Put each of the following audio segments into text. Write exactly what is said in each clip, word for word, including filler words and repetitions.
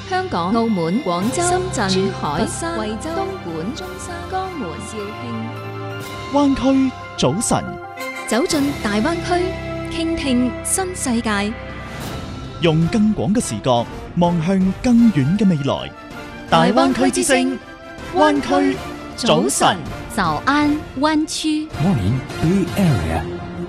香港、澳門、廣州、深圳、珠海、佛山、惠州、東莞、中山、江門、肇慶。 灣區早晨， 走進大灣區，傾聽新世界， 用更廣嘅視角望向更遠嘅未來。大灣區之聲，灣區早晨， 早安灣區。 Morning Bay Area。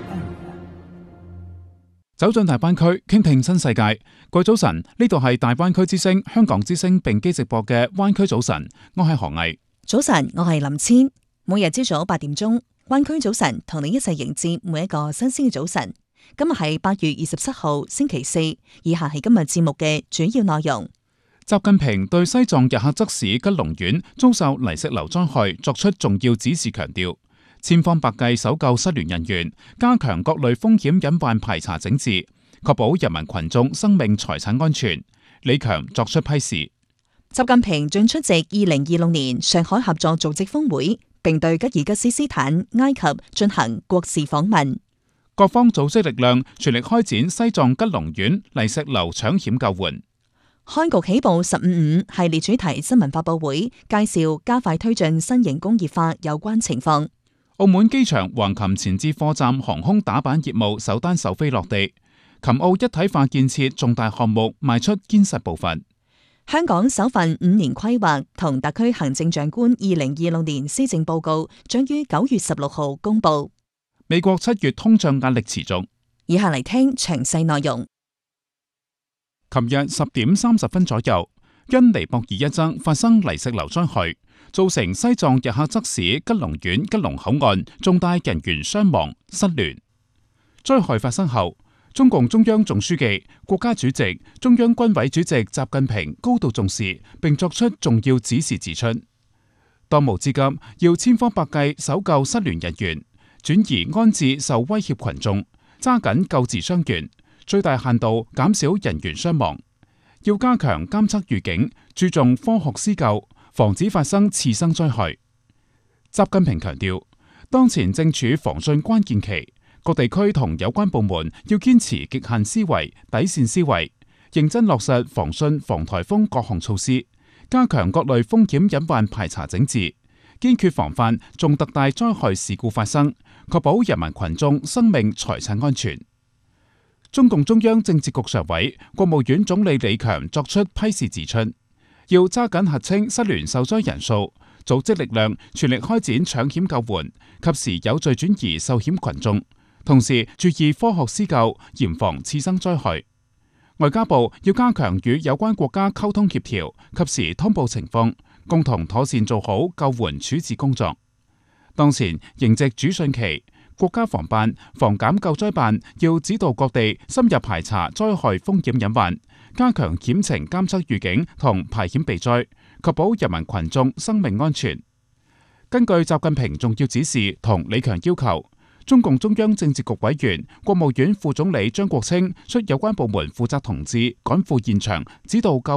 走進大灣區，傾聽新世界。各位早晨，呢度係大灣區之聲、香港之聲並機直播嘅灣區早晨。我係何毅。 早晨，我係林千。每日朝早八點鐘，灣區早晨同你一齊迎接每一個新鮮嘅早晨。今日係八月二十七號星期四，以下係今日節目嘅主要內容。 習近平對西藏日喀則市吉龍縣遭受泥石流災害作出重要指示，強調千方百計搜救失聯人員，加強各類風險隱患排查整治，確保人民群眾生命財產安全。李強作出批示。 習近平將出席二零二六年上海合作組織峰會，並對吉爾吉斯斯坦、埃及進行國事訪問。 各方組織力量全力開展西藏吉龍縣泥石流搶險救援。 開局起步十五五系列主題新聞發佈會介紹加快推進新型工業化有關情況。 澳門機場橫琴前置貨站航空打板業務首單首飛落地，琴澳一體化建設重大項目邁出堅實步伐。 香港首份五年規劃同特區行政長官二零二六年施政報告將於九月十六號公布。 美國七月通脹壓力持續。 以下嚟聽詳細內容。 琴日十點三十分左右，因尼泊爾一則發生泥石流災害，造成西藏日喀則市吉龍縣吉龍口岸重大人員傷亡失聯。災害發生後，中共中央總書記、國家主席、中央軍委主席習近平高度重視，並作出重要指示，指出當務之急要千方百計搜救失聯人員，轉移安置受威脅群眾，揸緊救治傷員，最大限度減少人員傷亡。要加強監測預警，注重科學施救，防止發生次生災害。習近平強調，當前正處防汛關鍵期，各地區同有關部門要堅持極限思維、底線思維，認真落實防汛防颱風各項措施，加強各類風險隱患排查整治，堅決防範重特大災害事故發生，確保人民群眾生命財產安全。中共中央政治局常委、國務院總理李強作出批示，指出要揸緊核清失聯受災人數，組織力量全力開展搶險救援，及時有序轉移受險群眾，同時注意科學施救，嚴防次生災害。外交部要加強與有關國家溝通協調，及時通報情況，共同妥善做好救援處置工作。當前迎值主汛期，國家防辦、防減救災辦要指導各地深入排查災害風險隱患，加強險情監測預警同排險避災，確保人民群眾生命安全。根據習近平重要指示同李強要求，中共中央政治局委員、國務院副總理張國清率有關部門負責同志趕赴現場，指導救